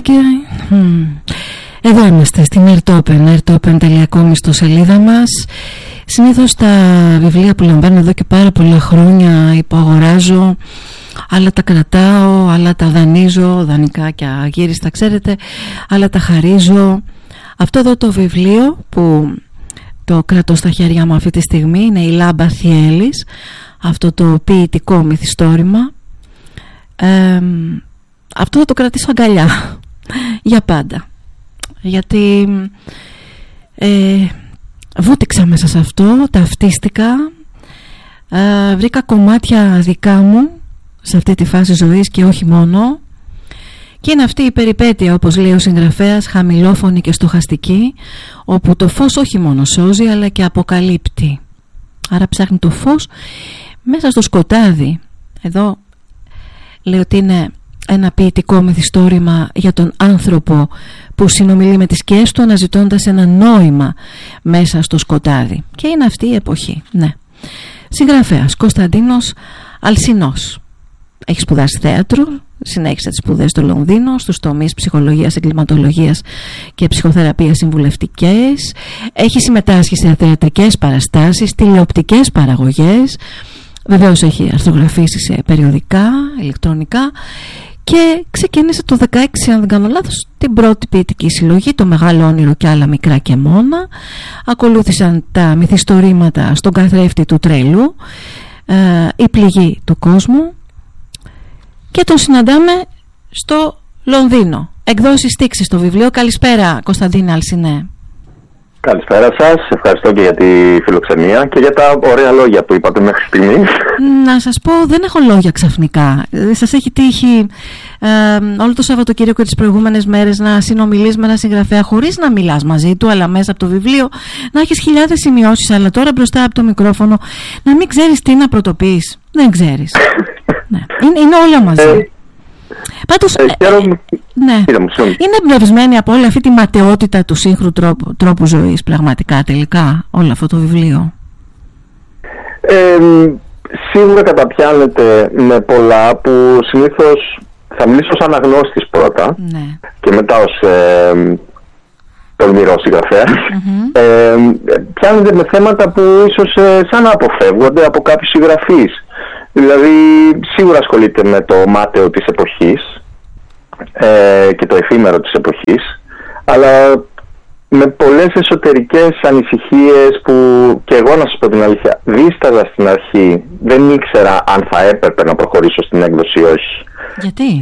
και εδώ είμαστε στην airtopen.com στο σελίδα μας. Συνήθως τα βιβλία που λαμβάνω εδώ και πάρα πολλά χρόνια υπογοράζω, άλλα τα κρατάω, άλλα τα δανείζω, δανεικά και αγύριστα ξέρετε, άλλα τα χαρίζω. Αυτό εδώ το βιβλίο που το κρατώ στα χέρια μου αυτή τη στιγμή είναι η Λάμπα Θιέλης, αυτό το ποιητικό μυθιστόρημα. Αυτό θα το κρατήσω αγκαλιά για πάντα, γιατί βούτυξα μέσα σε αυτό, ταυτίστηκα, βρήκα κομμάτια δικά μου σε αυτή τη φάση ζωής και όχι μόνο, και είναι αυτή η περιπέτεια, όπως λέει ο συγγραφέας, χαμηλόφωνη και στοχαστική, όπου το φως όχι μόνο σώζει αλλά και αποκαλύπτει. Άρα ψάχνει το φως μέσα στο σκοτάδι. Εδώ λέει ότι είναι ένα ποιητικό μυθιστόρημα για τον άνθρωπο που συνομιλεί με τις σκιές του αναζητώντας ένα νόημα μέσα στο σκοτάδι. Και είναι αυτή η εποχή, ναι. Συγγραφέας Κωνσταντίνος Αλσινός. Έχει σπουδάσει θέατρο, συνέχισε τις σπουδές στο Λονδίνο στους τομείς ψυχολογίας, εγκληματολογίας και ψυχοθεραπείας συμβουλευτικές. Έχει συμμετάσχει σε θεατρικές παραστάσεις, τηλεοπτικές παραγωγές. Βεβαίως έχει αρθρογραφήσει σε περιοδικά, ηλεκτρονικά, και ξεκίνησε το 16, αν δεν κάνω λάθος, την πρώτη ποιητική συλλογή, το Μεγάλο Όνειρο και άλλα μικρά και μόνα. Ακολούθησαν τα μυθιστορήματα στον καθρέφτη του τρέλου, η πληγή του κόσμου, και τον συναντάμε στο Λονδίνο. Εκδόσεις Στίξης το βιβλίο. Καλησπέρα, Κωνσταντίνε Αλσινέ. Καλησπέρα σας, ευχαριστώ και για τη φιλοξενία και για τα ωραία λόγια που είπατε μέχρι στιγμής. Να σας πω, δεν έχω λόγια ξαφνικά. Σας έχει τύχει όλο το Σαββατοκύριακο και τις προηγούμενες μέρες να συνομιλείς με ένα συγγραφέα χωρίς να μιλάς μαζί του, αλλά μέσα από το βιβλίο να έχεις χιλιάδες σημειώσεις, αλλά τώρα μπροστά από το μικρόφωνο να μην ξέρεις τι να πρωτοποιείς? Δεν ξέρεις. Ναι. Είναι όλα μαζί. Πάντως, ναι, είναι εμπνευσμένη από όλη αυτή τη ματαιότητα του σύγχρονου τρόπου ζωής, πραγματικά, τελικά, όλο αυτό το βιβλίο. Σίγουρα καταπιάνεται με πολλά που συνήθως θα μιλήσω ως αναγνώστης πρώτα, ναι, και μετά ως τολμηρός συγγραφέας. Πιάνεται με θέματα που ίσως σαν να αποφεύγονται από κάποιους συγγραφείς. Δηλαδή σίγουρα ασχολείται με το μάταιο της εποχής και το εφήμερο της εποχής, αλλά με πολλές εσωτερικές ανησυχίες που και εγώ, να σας πω την αλήθεια, δίσταζα στην αρχή. Δεν ήξερα αν θα έπρεπε να προχωρήσω στην έκδοση ή όχι. Γιατί?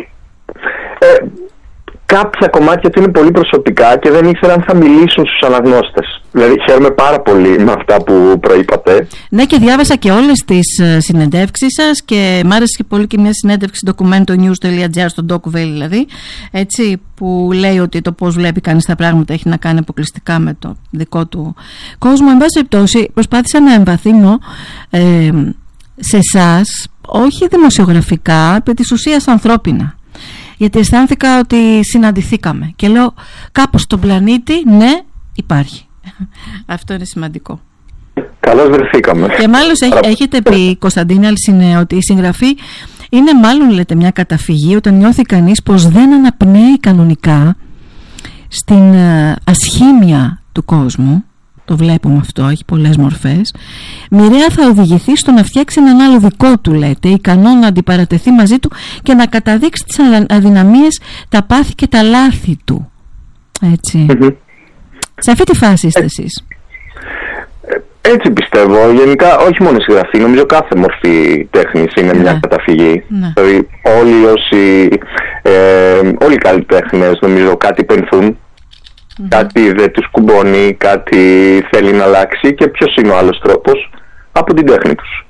Κάποια κομμάτια του είναι πολύ προσωπικά και δεν ήξερα αν θα μιλήσουν στους αναγνώστες. Δηλαδή χαίρομαι πάρα πολύ με αυτά που προείπατε. Ναι, και διάβασα και όλες τις συνεντεύξεις σας και μ' άρεσε και πολύ και μια συνέντευξη documentonews.gr, στο Docvale δηλαδή, έτσι, που λέει ότι το πώς βλέπει κανείς τα πράγματα έχει να κάνει αποκλειστικά με το δικό του κόσμο. Εν πάση περιπτώσει, προσπάθησα να εμβαθύνω σε εσάς, όχι δημοσιογραφικά, επί της ουσίας ανθρώπινα. Γιατί αισθάνθηκα ότι συναντηθήκαμε και λέω κάπου στον πλανήτη, ναι, υπάρχει. Αυτό είναι σημαντικό. Καλώς βρεθήκαμε. Και μάλλον έχετε πει, Κωνσταντίνε Αλσινέ, ότι η συγγραφή είναι μάλλον, λέτε, μια καταφυγή όταν νιώθει κανείς πως δεν αναπνέει κανονικά στην ασχήμια του κόσμου. Το βλέπουμε αυτό, έχει πολλές μορφές. Μοιραία θα οδηγηθεί στο να φτιάξει έναν άλλο δικό του, λέτε, ικανό να αντιπαρατεθεί μαζί του και να καταδείξει τις αδυναμίες, τα πάθη και τα λάθη του. Έτσι. Σε αυτή τη φάση είστε εσείς? Έτσι πιστεύω. Γενικά, όχι μόνο η συγγραφή, νομίζω κάθε μορφή τέχνης είναι μια καταφυγή. Δηλαδή όλοι οι καλλιτέχνες νομίζω κάτι πενθούν. Κάτι δεν τους κουμπώνει, κάτι θέλει να αλλάξει, και ποιος είναι ο άλλος τρόπος? Από την τέχνη τους.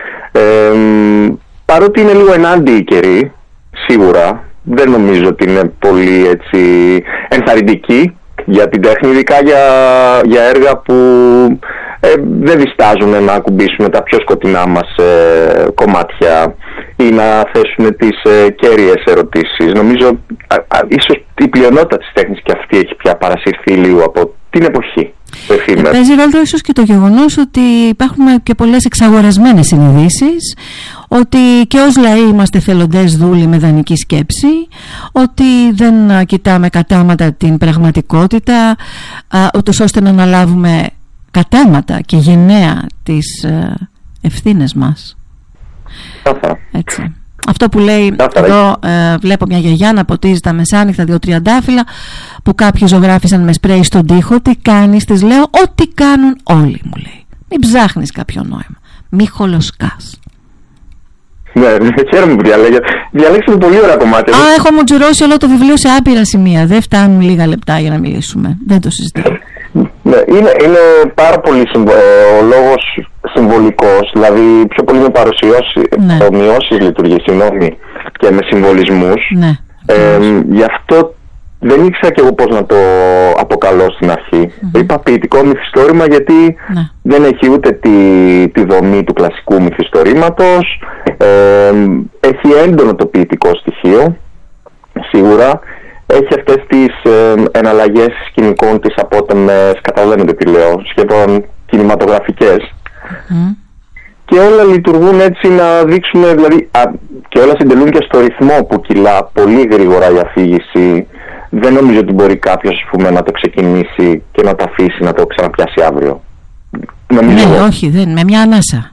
Παρότι είναι λίγο ενάντια η καιρή, σίγουρα δεν νομίζω ότι είναι πολύ έτσι ενθαρρυντική για την τέχνη, ειδικά για έργα που δεν διστάζουν να ακουμπήσουν τα πιο σκοτεινά μας κομμάτια ή να θέσουν τις κέρυες ερωτήσεις. Νομίζω ίσως η πλειονότητα της τέχνης και αυτή έχει πια παρασυρθεί λίγο από την εποχή. Παίζει ρόλο ίσως και το γεγονός ότι υπάρχουν και πολλές εξαγορασμένες συνειδήσεις, ότι και ως λαοί είμαστε θελοντές δούλοι με δανεική σκέψη, ότι δεν κοιτάμε κατάματα την πραγματικότητα, ούτως ώστε να αναλάβουμε κατάματα και γενναία τις ευθύνες μας. Έτσι. Αυτό που λέει εδώ, βλέπω μια γιαγιά να ποτίζει τα μεσάνυχτα 2 τριαντάφυλλα που κάποιοι ζωγράφισαν με σπρέι στον τοίχο. Τι κάνεις, της λέω, ό,τι κάνουν όλοι, μου λέει. Μην ψάχνεις κάποιο νόημα, μη χολοσκάς. Ναι, χαίρομαι που διαλέξατε πολύ ωραία κομμάτια. Έχω μουτζουρώσει όλο το βιβλίο σε άπειρα σημεία. Δεν φτάνουν λίγα λεπτά για να μιλήσουμε. Δεν το συζητάω. Ναι, είναι πάρα πολύ ο λόγος συμβολικός, δηλαδή πιο πολύ με παρομοιώσεις λειτουργεί, και με συμβολισμούς. Ναι. Γι' αυτό δεν ήξερα και εγώ πώς να το αποκαλώ στην αρχή. Είπα ποιητικό μυθιστόρημα γιατί δεν έχει ούτε τη δομή του κλασικού μυθιστορήματος, έχει έντονο το ποιητικό στοιχείο, σίγουρα. Έχει αυτές τις εναλλαγές σκηνικών, τις απότομες, καταλαβαίνετε τι λέω, σχεδόν κινηματογραφικές. Και όλα λειτουργούν έτσι να δείξουν, δηλαδή, και όλα συντελούν και στο ρυθμό που κυλά πολύ γρήγορα η αφήγηση. Δεν νομίζω ότι μπορεί κάποιος, ας πούμε, να το ξεκινήσει και να το αφήσει να το ξαναπιάσει αύριο. Ναι, όχι, δεν, με μια ανάσα.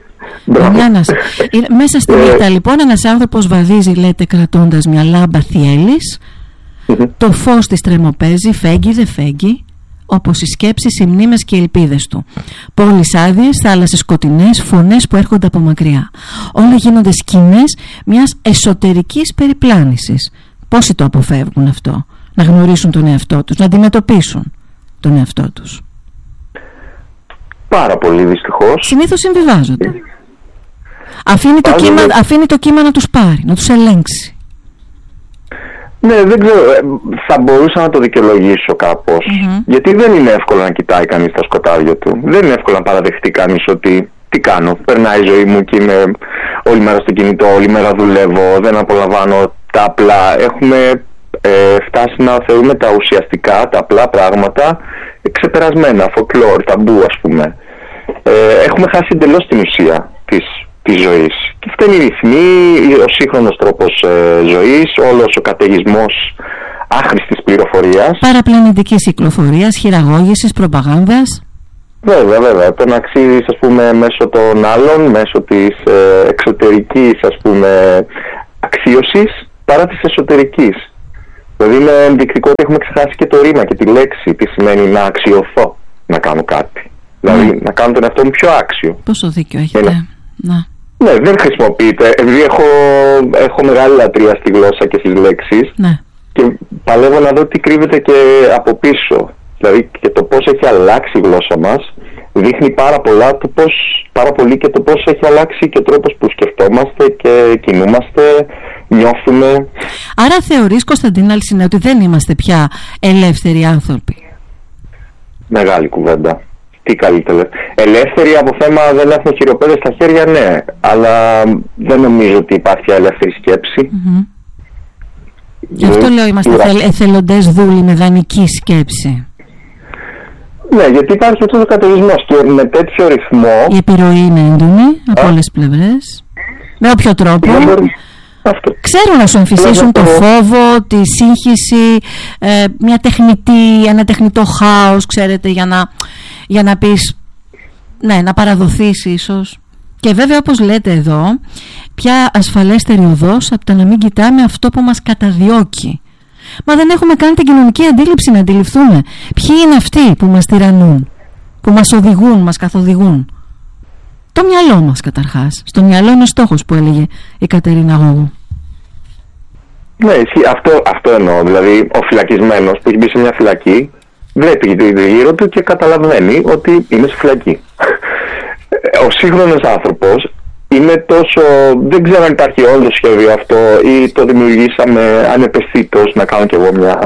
Μέσα στη νύχτα λοιπόν ένας άνθρωπος βαδίζει, λέτε, κρατώντας μια λάμπα θυέλης. Το φως της τρεμοπαίζει, φέγγει δε φέγγει, όπως οι σκέψεις, οι μνήμες και οι ελπίδες του. Πόλεις άδειες, θάλασσες σκοτεινές, φωνές που έρχονται από μακριά. Όλα γίνονται σκηνές μιας εσωτερικής περιπλάνησης. Πόσοι το αποφεύγουν αυτό, να γνωρίσουν τον εαυτό τους, να αντιμετωπίσουν τον εαυτό τους? Πάρα πολύ, δυστυχώς. Συνήθως συμβιβάζονται. Αφήνει το κύμα να τους πάρει, να τους ελέγξει. Ναι, δεν ξέρω, θα μπορούσα να το δικαιολογήσω κάπως. Γιατί δεν είναι εύκολο να κοιτάει κανείς τα σκοτάδια του. Δεν είναι εύκολο να παραδεχτεί κανείς ότι τι κάνω, περνάει η ζωή μου και είμαι όλη μέρα στο κινητό, όλη μέρα δουλεύω, δεν απολαμβάνω τα απλά. Έχουμε φτάσει να θεωρούμε τα ουσιαστικά, τα απλά πράγματα ξεπερασμένα, φοκλόρ, ταμπού, ας πούμε. Έχουμε χάσει εντελώς την ουσία της ζωής. Και φταίνει οι ρυθμοί, ο σύγχρονος τρόπος ζωής, όλος ο καταιγισμός άχρηστης πληροφορίας, παραπλανητικής κυκλοφορίας, χειραγώγησης, προπαγάνδας. Βέβαια. Το να αξίζεις, ας πούμε, μέσω των άλλων, μέσω της εξωτερικής, ας πούμε, αξίωσης, παρά της εσωτερικής. Δηλαδή είναι ενδεικτικό ότι έχουμε ξεχάσει και το ρήμα και τη λέξη, τι σημαίνει να αξιωθώ να κάνω κάτι. Δηλαδή να κάνω τον εαυτό μου πιο άξιο. Πόσο δίκιο έχετε. Ναι, δεν χρησιμοποιείται. Επειδή έχω μεγάλη λατρεία στη γλώσσα και στις λέξεις, και παλεύω να δω τι κρύβεται και από πίσω. Δηλαδή και το πώς έχει αλλάξει η γλώσσα μας δείχνει πάρα πολύ και το πώς έχει αλλάξει και ο τρόπος που σκεφτόμαστε και κινούμαστε, νιώθουμε. Άρα θεωρείς, Κωνσταντίνα Αλσινέ, ότι δεν είμαστε πια ελεύθεροι άνθρωποι? Μεγάλη κουβέντα. Τι καλύτερα. Ελεύθεροι από θέμα δεν έχουμε χειροπέδες στα χέρια, ναι. Αλλά δεν νομίζω ότι υπάρχει ελεύθερη σκέψη. Γι' αυτό λέω είμαστε εθελοντές δούλοι με δανεική σκέψη. Ναι, γιατί υπάρχει αυτός ο καταιγισμός και με τέτοιο ρυθμό. Η επιρροή είναι έντονη από όλες τις πλευρές. Με όποιο τρόπο. Ξέρουν να σου εμφυσίσουν το φόβο, τη σύγχυση, ένα τεχνητό χάος, ξέρετε, για να πεις, ναι, να παραδοθείς ίσως. Και βέβαια, όπως λέτε εδώ, ποια ασφαλέστερη οδός από το να μην κοιτάμε αυτό που μας καταδιώκει. Μα δεν έχουμε καν την κοινωνική αντίληψη να αντιληφθούμε ποιοι είναι αυτοί που μας τυραννούν, που μας οδηγούν, μας καθοδηγούν. Το μυαλό μας καταρχάς. Στο μυαλό είναι ο στόχος που έλεγε η Κατερίνα Γόγου. Ναι, αυτό εννοώ. Δηλαδή ο φυλακισμένος που έχει μπει σε μια φυλακή βλέπει γύρω του και καταλαβαίνει ότι είναι σε φυλακή. Ο σύγχρονος άνθρωπος είναι τόσο... Δεν ξέρω αν υπάρχει όλο το σχέδιο αυτό ή το δημιουργήσαμε ανεπαισθήτως, να κάνω κι εγώ μια...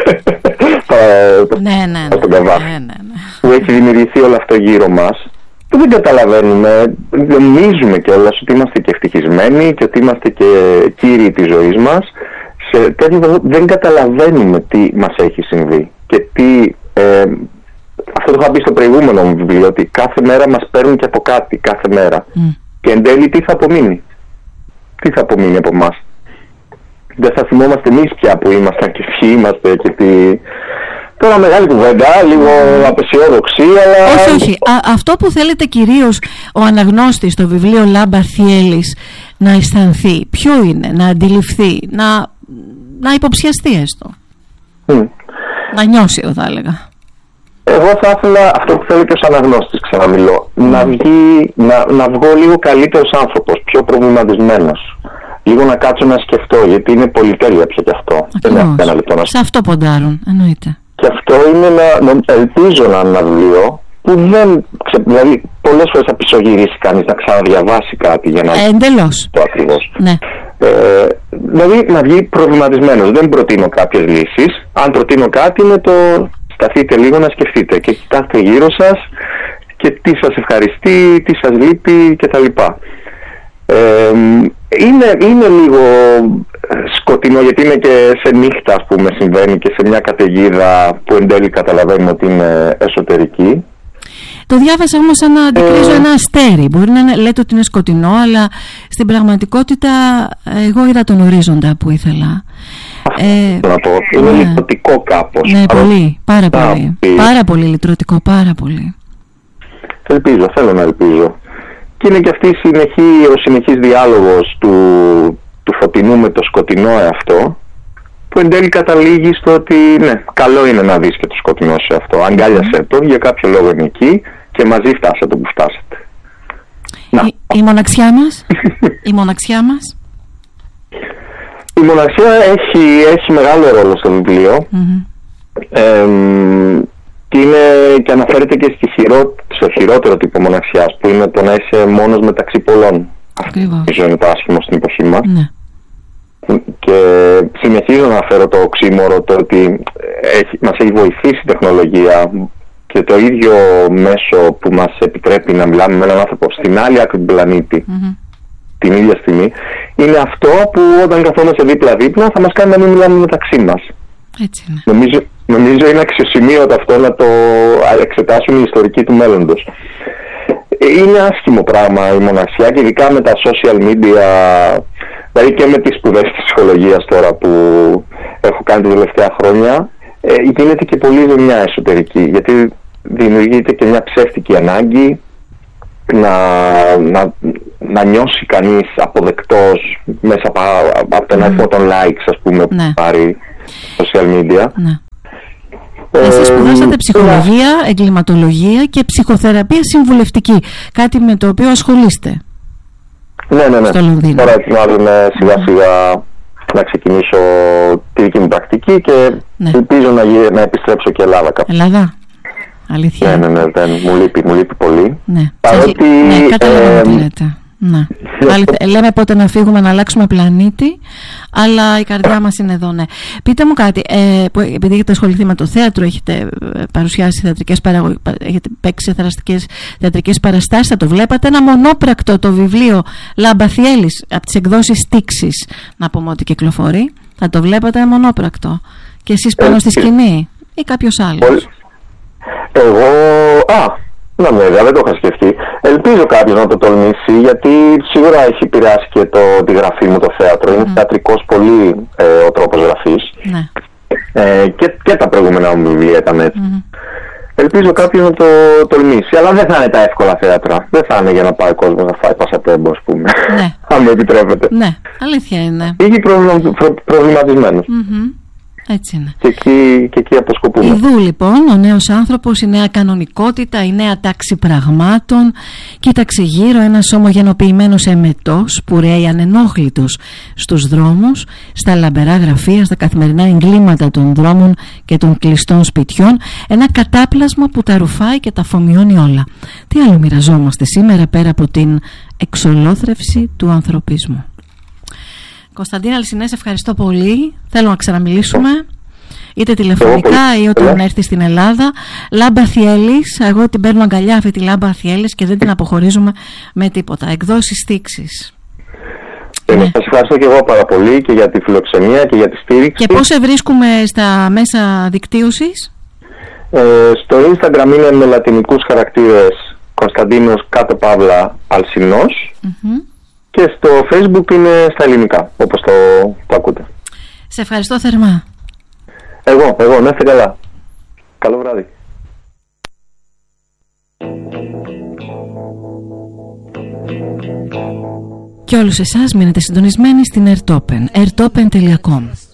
Ναι. Που έχει δημιουργηθεί όλο αυτό γύρω μας, που δεν καταλαβαίνουμε, νομίζουμε κιόλας ότι είμαστε και ευτυχισμένοι και ότι είμαστε και κύριοι της ζωής μας. Σε τέτοιο βαθμό δεν καταλαβαίνουμε τι μας έχει συμβεί και τι αυτό το είχα πει στο προηγούμενο μου βιβλίο, ότι κάθε μέρα μας παίρνουν και από κάτι, κάθε μέρα. Και εν τέλει τι θα απομείνει. Τι θα απομείνει από εμάς. Δεν θα θυμόμαστε εμείς πια που ήμασταν και ποιοι είμαστε και τι... Τώρα μεγάλη κουβέντα, λίγο απεσιόδοξη, αλλά... Όχι. Αυτό που θέλετε κυρίως ο αναγνώστης στο βιβλίο Λάμπα Θιέλης να αισθανθεί, ποιο είναι, να αντιληφθεί, να υποψιαστεί έστω. Να νιώσει, εγώ θα έλεγα. Εγώ θα ήθελα αυτό που θέλω και ως αναγνώστης, ξαναμιλώ, να βγω λίγο καλύτερος άνθρωπος, πιο προβληματισμένος. Λίγο να κάτσω να σκεφτώ, γιατί είναι πολυτέλεια πια κι αυτό. Δεν έχω ένα λεπτό να... Σε αυτό ποντάρουν, εννοείται. Και αυτό είναι ελπίζω να είναι ένα βιβλίο που δεν... Δηλαδή, πολλές φορές θα πισωγυρίσει κανείς να ξαναδιαβάσει κάτι για να... Εντελώς. Το ακριβώς. Ναι. Δηλαδή, να βγει προβληματισμένος. Δεν προτείνω κάποιες λύσεις. Αν προτείνω κάτι, είναι το... Σταθείτε λίγο να σκεφτείτε και κοιτάξτε γύρω σας και τι σας ευχαριστεί, τι σας λείπει κτλ. Είναι λίγο σκοτεινό, γιατί είναι και σε νύχτα, ας πούμε, συμβαίνει και σε μια καταιγίδα που εν τέλει καταλαβαίνουμε ότι είναι εσωτερική. Το διάβασα όμως σαν να αντικρίζω ένα αστέρι. Μπορεί να λέτε ότι είναι σκοτεινό, αλλά στην πραγματικότητα εγώ είδα τον ορίζοντα που ήθελα. Να πω, είναι λιτρωτικό κάπως. Ναι, πολύ, πάρα πολύ. Πάρα πολύ λιτρωτικό, πάρα πολύ. Θέλω να ελπίζω. Και είναι και αυτή ο συνεχής διάλογος του φωτεινού με το σκοτεινό εαυτό, που εν τέλει καταλήγει στο ότι ναι, καλό είναι να δεις και το σκοτεινό σε αυτό. Αγκάλιασέ το, για κάποιο λόγο είναι εκεί και μαζί φτάσατε που φτάσατε. Η μοναξιά μας, η μοναξιά μας. Η μοναξιά έχει μεγάλο ρόλο στο βιβλίο. Και αναφέρεται και στο χειρότερο τύπο μοναξιάς, που είναι το να είσαι μόνος μεταξύ πολλών. Αυτό είναι το άσχημο στην εποχή μας. Ναι. Και συνεχίζω να αναφέρω το οξύμορο, το ότι μας έχει βοηθήσει η τεχνολογία και το ίδιο μέσο που μας επιτρέπει να μιλάμε με έναν άνθρωπο στην άλλη άκρη του πλανήτη την ίδια στιγμή, είναι αυτό που όταν καθόμαστε δίπλα-δίπλα θα μας κάνει να μην μιλάμε μεταξύ μας. Έτσι είναι. Νομίζω είναι αξιοσημείωτο αυτό να το εξετάσουν οι ιστορικοί του μέλλοντος. Είναι άσχημο πράγμα η μοναξιά, και ειδικά με τα social media, δηλαδή και με τις σπουδές της ψυχολογίας τώρα που έχω κάνει τα τελευταία χρόνια, γίνεται και πολύ ζημιά εσωτερική, γιατί δημιουργείται και μια ψεύτικη ανάγκη να νιώσει κανείς αποδεκτός μέσα από τον αριθμό των likes, ας πούμε, που πάρει social media. Ναι. Εσείς σπουδάσατε ψυχολογία, εγκληματολογία και ψυχοθεραπεία συμβουλευτική, κάτι με το οποίο ασχολείστε. Ναι. Στο Λονδίνο. Τώρα ετοιμάζομαι σιγά σιγά να ξεκινήσω τη δική μου πρακτική και ελπίζω να επιστρέψω και Ελλάδα κάπου. Ελλάδα, αλήθεια. Ναι, μου λείπει πολύ. Ναι, παρότι... Ναι, καταλαβαίνω τι λέτε. Ναι. Λέμε πότε να φύγουμε, να αλλάξουμε πλανήτη, αλλά η καρδιά μας είναι εδώ, ναι. Πείτε μου κάτι, επειδή έχετε ασχοληθεί με το θέατρο, έχετε παρουσιάσει έχετε παίξει σε θεατρικές παραστάσεις, θα το βλέπατε ένα μονόπρακτο το βιβλίο Λάμπα Θιέλης από τις εκδόσεις Τήξης, να πούμε ότι κυκλοφορεί, θα το βλέπατε ένα μονόπρακτο και εσείς πάνω στη σκηνή ή κάποιος άλλος? Εγώ... δεν το είχα σκεφτεί. Ελπίζω κάποιος να το τολμήσει, γιατί σίγουρα έχει επηρεάσει και τη γραφή μου το θέατρο. Είναι θεατρικός πολύ ο τρόπος γραφής. Ναι. Και τα προηγούμενα μου βιβλία ήταν έτσι. Ελπίζω κάποιος να το τολμήσει. Αλλά δεν θα είναι τα εύκολα θέατρα. Δεν θα είναι για να πάει ο κόσμος να φάει πασαπέμπο, ας πούμε. Ναι. Αν μου επιτρέπετε. Ναι, αλήθεια είναι. Είχε προβληματισμένος. Έτσι είναι. Και εκεί αποσκοπούμε. Ιδού λοιπόν ο νέος άνθρωπος, η νέα κανονικότητα, η νέα τάξη πραγμάτων. Κοίταξε γύρω, ένας ομογενοποιημένος εμετός που ρέει ανενόχλητος στους δρόμους, στα λαμπερά γραφεία, στα καθημερινά εγκλήματα των δρόμων και των κλειστών σπιτιών. Ένα κατάπλασμα που τα ρουφάει και τα αφομοιώνει όλα. Τι άλλο μοιραζόμαστε σήμερα πέρα από την εξολόθρευση του ανθρωπισμού? Κωνσταντίνα Αλσινές, ευχαριστώ πολύ. Θέλω να ξαναμιλήσουμε είτε τηλεφωνικά ή όταν έρθει στην Ελλάδα. Λάμπα Θιέλης, εγώ την παίρνω αγκαλιά αυτή τη Λάμπα Θιέλης και δεν την αποχωρίζουμε με τίποτα. Εκδόσεις Τήξης. Σας ευχαριστώ και εγώ πάρα πολύ και για τη φιλοξενία και για τη στήριξη. Και πώς σε βρίσκουμε στα μέσα δικτύωσης? Στο Instagram είναι με λατινικούς χαρακτήρες Κωνσταντίνος _ Αλσινός. Και στο Facebook είναι στα ελληνικά, όπως το ακούτε. Σε ευχαριστώ θερμά. Εγώ, να είστε καλά. Καλό βράδυ. Και όλους εσάς μείνετε συντονισμένοι στην Airtopen, airtopen.com.